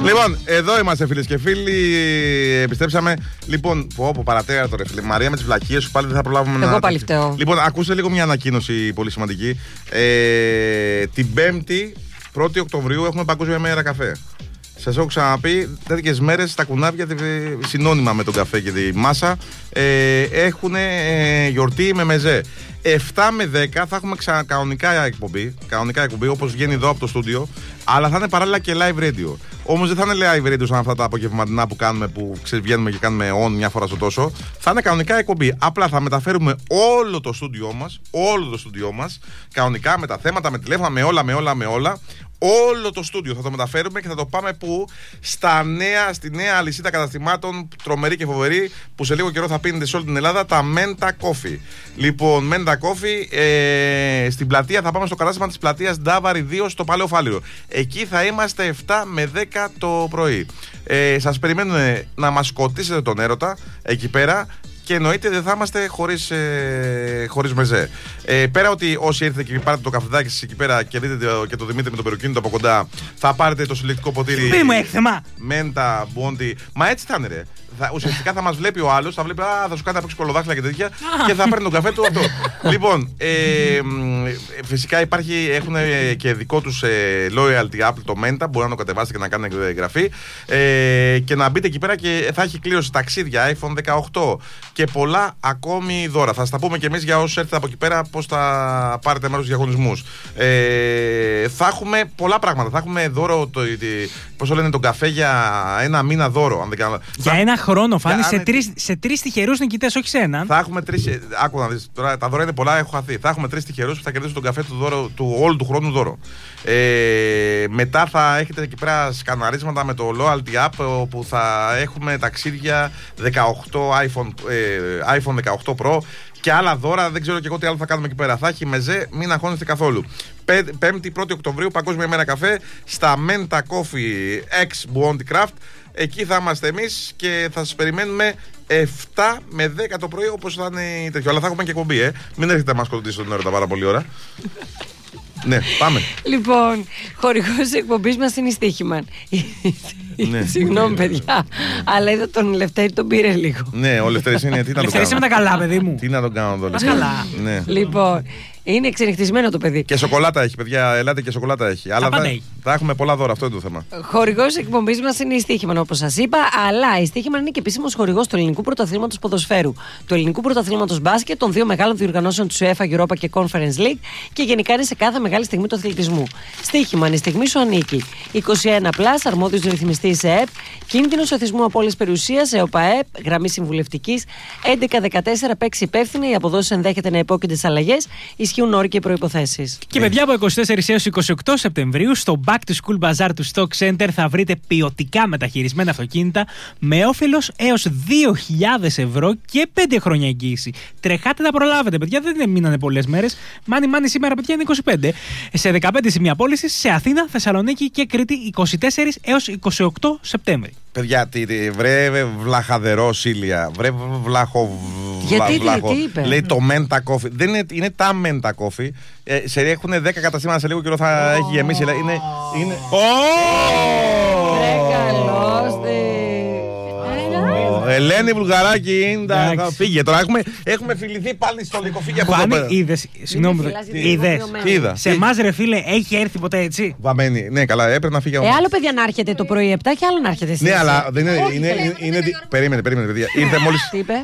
Λοιπόν, εδώ είμαστε φίλες και φίλοι. Επιστρέψαμε. Λοιπόν, πω παρατέρα τώρα, φίλε. Μαρία, με τις βλακίες σου πάλι δεν θα προλάβουμε να. Εγώ πάλι φταίω. Λοιπόν, ακούστε λίγο μια ανακοίνωση πολύ σημαντική. Την 5η, 1η Οκτωβρίου, έχουμε Παγκόσμια Μέρα Καφέ. Σας έχω ξαναπεί, τέτοιες μέρες τα κουνάβια, συνώνυμα με τον καφέ και τη μάσα, έχουν γιορτή με μεζέ. 7 με 10 θα έχουμε κανονικά εκπομπή, όπως βγαίνει εδώ από το στούντιο, αλλά θα είναι παράλληλα και live radio. Όμως δεν θα είναι live radio σαν αυτά τα απογευματινά που κάνουμε, που βγαίνουμε και κάνουμε on μια φορά στο τόσο. Θα είναι κανονικά εκπομπή. Απλά θα μεταφέρουμε όλο το στούντιό μας, κανονικά με τα θέματα, με τηλέφωνα, με όλα. Όλο το στούντιο θα το μεταφέρουμε και θα το πάμε που? Στη νέα αλυσίδα καταστημάτων, τρομερή και φοβερή, που σε λίγο καιρό θα πίνετε σε όλη την Ελλάδα, τα Menta Coffee. Λοιπόν, Menta Coffee, στην πλατεία, θα πάμε στο κατάστημα της πλατείας Ντάβαρη 2 στο Παλαιό Φάληρο. Εκεί θα είμαστε 7 με 10 το πρωί. Σας περιμένουμε να μας σκοτήσετε τον έρωτα εκεί πέρα. Και εννοείται δεν θα είμαστε χωρίς μεζέ. Πέρα ότι όσοι έρθετε και πάρετε το καφεδάκι σας εκεί πέρα και δείτε και το Δημήτρη με το περοκίνητο από κοντά, θα πάρετε το συλλεκτικό ποτήρι. Μη μου έκθεμα! Μέντα, μπόντι. Μα έτσι θα είναι, ρε. Ουσιαστικά θα μας βλέπει ο άλλος, θα βλέπει, θα σου κάνει να παίξει κολοδάχτυλα και τέτοια και θα παίρνει τον καφέ του αυτό. Λοιπόν, φυσικά έχουν και δικό τους loyalty app, το Menta, μπορεί να το κατεβάσετε και να κάνετε εγγραφή και να μπείτε εκεί πέρα και θα έχει κλήρωση ταξίδια, iPhone 18 και πολλά ακόμη δώρα. Θα στα πούμε και εμείς για όσους έρθετε από εκεί πέρα πώς θα πάρετε μέρος στους διαγωνισμούς. Θα έχουμε πολλά πράγματα. Θα έχουμε δώρο, πώς το λένε, τον καφέ για ένα μήνα δώρο. Αν δεν κάνω. Για ένα χρόνο, Φάνη, σε τρεις τυχερούς νικητές, όχι σε έναν. Θα έχουμε άκου να δεις, τώρα τα δώρα είναι πολλά, έχω χαθεί. Θα έχουμε 3 τυχερούς που θα κερδίσουν τον καφέ του όλου του χρόνου δώρο. Μετά θα έχετε εκεί πέρα σκαναρίσματα με το Loyalty App, όπου θα έχουμε ταξίδια 18 iPhone 18 Pro και άλλα δώρα. Δεν ξέρω και εγώ τι άλλο θα κάνουμε εκεί πέρα. Θα έχει μεζέ, μην αγχώνεστε καθόλου. 5η 1η Οκτωβρίου, Παγκόσμια Μέρα Καφέ, στα Menta Coffee X Bounty Craft. Εκεί θα είμαστε εμείς και θα σας περιμένουμε 7 με 10 το πρωί, όπως θα είναι τέτοιο. Αλλά θα έχουμε και εκπομπή, Μην έρχεται να μας σκοτώσετε τον έρωτα πάρα πολύ ώρα. Ναι, πάμε. Λοιπόν, χορηγός της εκπομπής μας είναι η Στίχημαν. Ναι. Συγγνώμη, παιδιά, αλλά είδα τον Λευτέρη, τον πήρε λίγο. Ναι, ο Λευτέρης είναι. Τι να τον κάνω. Λευτέρης με τα καλά, παιδί μου. Τι να τον κάνω εδώ. Καλά. Ναι. Λοιπόν, είναι εξενυχτισμένο το παιδί. Και σοκολάτα έχει, παιδιά. Ελάτε και σοκολάτα έχει. Αλλά θα έχουμε πολλά δώρα, αυτό είναι το θέμα. Χορηγός της εκπομπής μας είναι η Στίχημαν, όπως σας είπα. Αλλά η Στίχημαν είναι και επίσημος χορηγός του Ελληνικού Πρωταθλήματος Ποδοσφαίρου, του Ελληνικού Πρωταθλήματος Μπάσκετ, των δύο μεγάλων διοργανώσεων του UEFA, Europa και Conference League και γενικά είναι σε κάθε μεγάλη στιγμή του αθλητισμού. Στίχημαν, η στιγμή σου ανήκει. 21+, αρμόδιος ρυθμιστής ΕΕΠ, κίνδυνος εθισμού απώλειας περιουσίας, ΕΟΠΑΕΠ, γραμμή συμβουλευτικής 1114, παίξει υπεύθυνα, οι αποδόσεις ενδέχεται να υπόκεινται σε αλλαγές, ισχύουν όροι και προϋποθέσεις. Και παιδιά, από 24 έως 28 Σεπτεμβρίου στο Back to School Bazaar του Stock Center θα βρείτε ποιοτικά μεταχειρισμένα αυτοκίνητα με όφελος έως 2.000 ευρώ και 5 χρόνια εγγύηση. Τρεχάτε να προλάβετε, παιδιά, δεν μείνανε πολλές μέρες. Μάνι σήμερα, παιδιά, είναι 25. Σε 15 σημεία πώλησης σε Αθήνα, Θεσσαλονίκη και Κρήτη 24 έως 28 Σεπτέμβρη. Παιδιά, βρε βλαχαδερό Σίλια, βρε Γιατί, τι είπε? Λέει το Menta Coffee. Δεν είναι τα Menta Coffee. Έχουν 10 καταστήματα, σε λίγο καιρό θα έχει γεμίσει. Είναι. Ελένη Βουλγαράκη, φύγε τώρα. Έχουμε φιληθεί πάλι στο Λυκοφύγιο από εδώ πέρα. Συγγνώμη, είδες. Σε εμάς, ρε φίλε, έχει έρθει ποτέ έτσι? Βαμμένη, ναι, καλά, έπρεπε να φύγει. Άλλο, παιδιά, να έρχεται το πρωί 7 και άλλο να έρχεται στις. Ναι, αλλά δεν είναι. Περίμενε, παιδιά. Ήρθε μόλις.